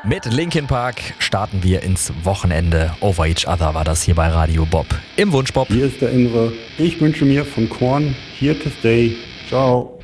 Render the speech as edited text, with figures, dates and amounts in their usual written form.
Mit Linkin Park starten wir ins Wochenende. Over Each Other war das hier bei Radio Bob. Im Wunschbob. Hier ist der Imre. Ich wünsche mir von Korn Here to Stay. Ciao.